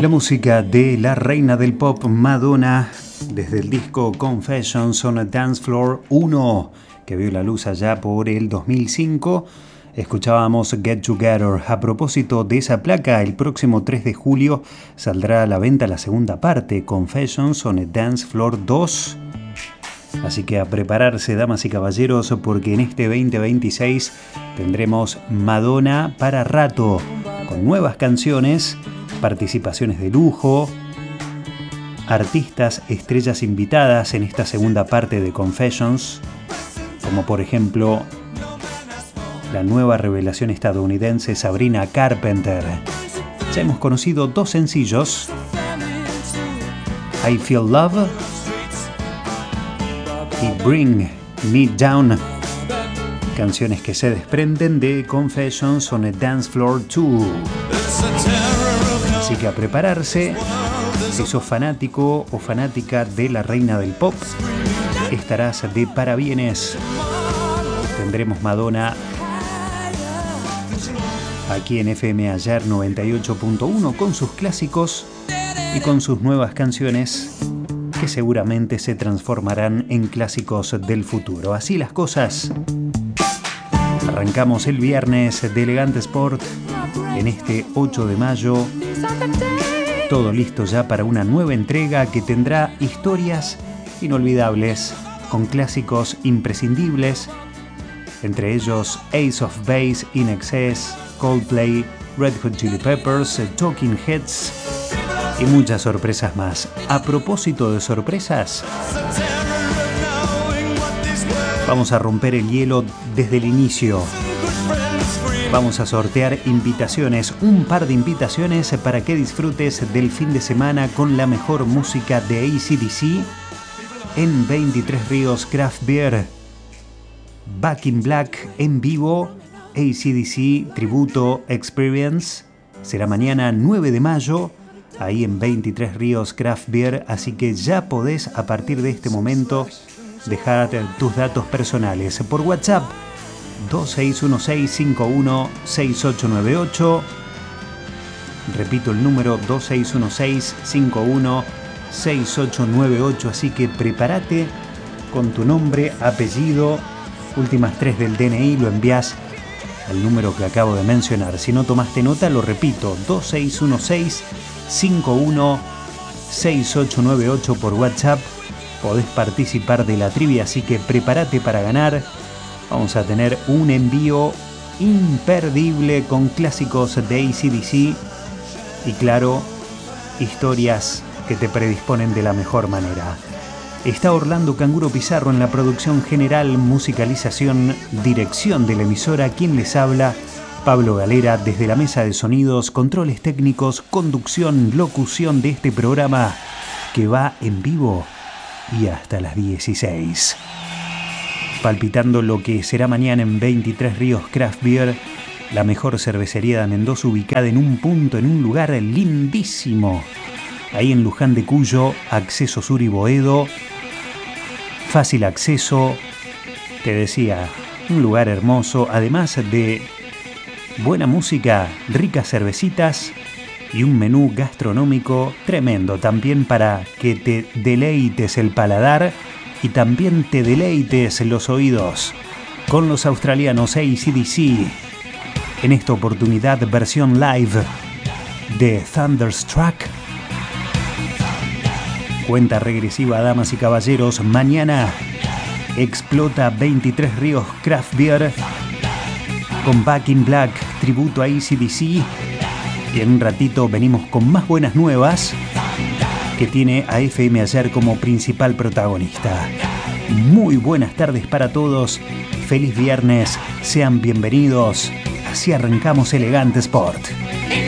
La música de la reina del pop Madonna desde el disco Confessions on a Dance Floor 1 que vio la luz allá por el 2005. Escuchábamos Get Together. A propósito de esa placa, el próximo 3 de julio saldrá a la venta la segunda parte, Confessions on a Dance Floor 2. Así que a prepararse, damas y caballeros, porque en este 2026 tendremos Madonna para rato, con nuevas canciones, participaciones de lujo, artistas, estrellas invitadas en esta segunda parte de Confessions, como por ejemplo la nueva revelación estadounidense Sabrina Carpenter. Ya hemos conocido dos sencillos, I Feel Love y Bring Me Down, canciones que se desprenden de Confessions on a Dance Floor 2. Así que a prepararse, si sos fanático o fanática de la reina del pop, estarás de parabienes. Tendremos Madonna aquí en FM Ayer 98.1 con sus clásicos y con sus nuevas canciones que seguramente se transformarán en clásicos del futuro. Así las cosas. Arrancamos el viernes de Elegante Sport en este 8 de mayo. Todo listo ya para una nueva entrega que tendrá historias inolvidables con clásicos imprescindibles, entre ellos Ace of Base, In Excess, Coldplay, Red Hot Chili Peppers, Talking Heads y muchas sorpresas más. A propósito de sorpresas, vamos a romper el hielo desde el inicio. Vamos a sortear invitaciones, un par de invitaciones para que disfrutes del fin de semana con la mejor música de AC/DC en 23 Ríos Craft Beer. Back in Black en vivo, AC/DC Tributo Experience. Será mañana 9 de mayo, ahí en 23 Ríos Craft Beer, así que ya podés a partir de este momento dejar tus datos personales por WhatsApp 2616516898. Repito el número 2616516898, así que prepárate con tu nombre, apellido, últimas 3 del DNI, lo envías al número que acabo de mencionar. Si no tomaste nota, lo repito, 2616516898 por WhatsApp. Podés participar de la trivia, así que prepárate para ganar. Vamos a tener un envío imperdible con clásicos de AC/DC y claro, historias que te predisponen de la mejor manera. Está Orlando Canguro Pizarro en la producción general, musicalización, dirección de la emisora. Quien les habla, Pablo Galera, desde la mesa de sonidos, controles técnicos, conducción, locución de este programa que va en vivo y hasta las 16. Palpitando lo que será mañana en 23 Ríos Craft Beer, la mejor cervecería de Mendoza, ubicada en un punto, en un lugar lindísimo, ahí en Luján de Cuyo, acceso sur y Boedo, fácil acceso, te decía, un lugar hermoso, además de buena música, ricas cervecitas y un menú gastronómico tremendo, también para que te deleites el paladar y también te deleites los oídos con los australianos AC/DC. En esta oportunidad, versión live de Thunderstruck. Cuenta regresiva, damas y caballeros. Mañana explota 23 Ríos Craft Beer con Back in Black, tributo a AC/DC. Y en un ratito venimos con más buenas nuevas que tiene a FM Ayer como principal protagonista. Muy buenas tardes para todos, feliz viernes, sean bienvenidos, así arrancamos Elegante Sport.